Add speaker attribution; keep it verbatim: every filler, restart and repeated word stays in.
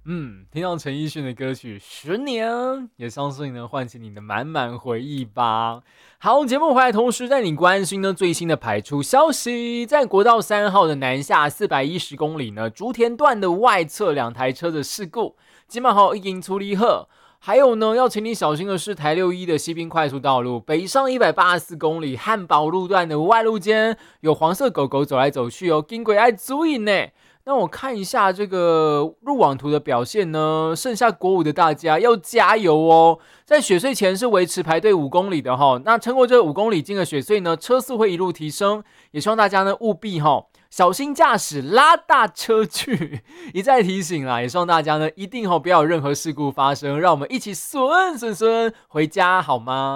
Speaker 1: 嗯，听到陈奕迅的歌曲《十年》，也相信呢唤起你的满满回忆吧。好，节目回来同时带你关心呢最新的排出消息，在国道三号的南下四百一十公里呢，竹田段的外侧两台车的事故，今晚好已经处理好。还有呢，要请你小心的是台六一的西滨快速道路北上一百八十四公里汉堡路段的外路间，有黄色狗狗走来走去哦，经过要注意呢。那我看一下这个路网图的表现呢，剩下国五的大家要加油哦！在雪隧前是维持排队五公里的哈，那撑过这五公里进了雪隧呢，车速会一路提升，也希望大家呢务必哈小心驾驶，拉大车距。一再提醒啦，也希望大家呢一定哈不要有任何事故发生，让我们一起顺顺顺回家好吗？